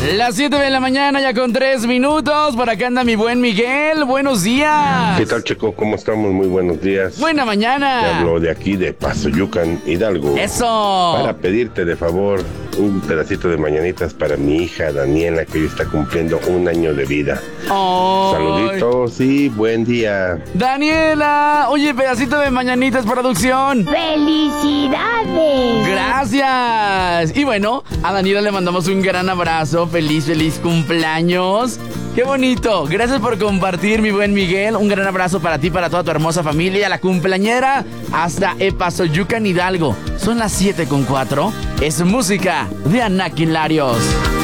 Las 7 de la mañana ya con 3 minutos. Por acá anda mi buen Miguel. Buenos días. ¿Qué tal, Checo? ¿Cómo estamos? Muy buenos días. Buena Te mañana. hablo de aquí, de Pasoyucan, Hidalgo. Eso. Para pedirte de favor un pedacito de mañanitas para mi hija Daniela, que hoy está cumpliendo 1 año de vida. Ay. Saluditos y buen día. Daniela. Oye, pedacito de mañanitas, producción. ¡Felicidades! Gracias. Y bueno, a Daniela le mandamos un gran abrazo. Feliz cumpleaños. Qué bonito. Gracias por compartir, mi buen Miguel. Un gran abrazo para ti, para toda tu hermosa familia. La cumpleañera hasta Epazoyucan, Hidalgo. Son las 7:04. Es música de Anakin Larios.